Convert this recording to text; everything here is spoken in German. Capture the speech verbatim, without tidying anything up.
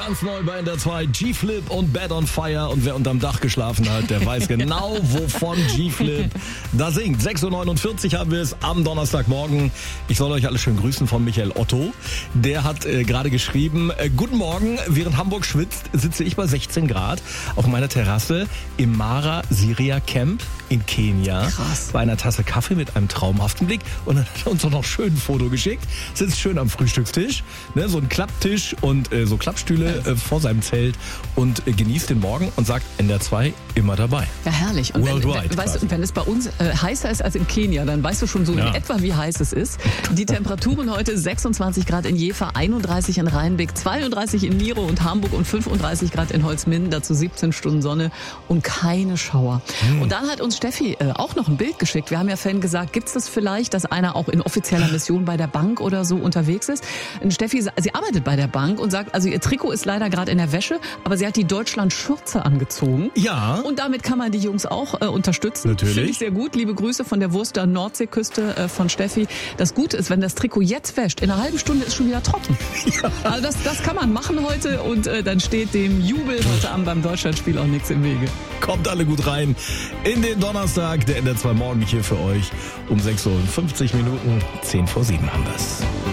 Ganz neu bei N D R zwei, G-Flip und Bad on Fire. Und wer unterm Dach geschlafen hat, der weiß genau, wovon G-Flip da singt. sechs Uhr neunundvierzig haben wir es am Donnerstagmorgen. Ich soll euch alle schön grüßen von Michael Otto. Der hat äh, gerade geschrieben, äh, guten Morgen, während Hamburg schwitzt, sitze ich bei sechzehn Grad auf meiner Terrasse im Mara Siria Camp in Kenia. Krass. Bei einer Tasse Kaffee mit einem traumhaften Blick. Und dann hat er uns auch noch schön ein Foto geschickt. Sitzt schön am Frühstückstisch, ne, so ein Klapptisch und äh, so Klappstühle äh, vor seinem Zelt und äh, genießt den Morgen und sagt N D R zwei immer dabei. Ja, herrlich. Und Worldwide wenn, wenn, weißt quasi. du, wenn es bei uns äh, heißer ist als in Kenia, dann weißt du schon so Ja. in etwa, wie heiß es ist. Die Temperaturen heute sechsundzwanzig Grad in Jever, einunddreißig in Rheinbeck, zweiunddreißig in Miro und Hamburg und fünfunddreißig Grad in Holzminden, dazu siebzehn Stunden Sonne und keine Schauer. Hm. Und dann hat uns Steffi äh, auch noch ein Bild geschickt. Wir haben ja vorhin gesagt, gibt es das vielleicht, dass einer auch in offizieller Mission bei der Bank oder so unterwegs ist? Und Steffi, sie arbeitet bei der Bank und sagt, also ihr Trikot ist leider gerade in der Wäsche, aber sie hat die Deutschland-Schürze angezogen. Ja. Und damit kann man die Jungs auch äh, unterstützen. Natürlich. Finde ich sehr gut. Liebe Grüße von der Wurster Nordseeküste äh, von Steffi. Das Gute ist, wenn das Trikot jetzt wäscht, in einer halben Stunde ist schon wieder trocken. Ja. Also das, das kann man machen heute und äh, dann steht dem Jubel heute Abend beim Deutschlandspiel auch nichts im Wege. Kommt alle gut rein in den Donnerstag, der N D R zwei Morgen hier für euch um sechs Uhr fünfzig Minuten, zehn vor sieben haben wir's.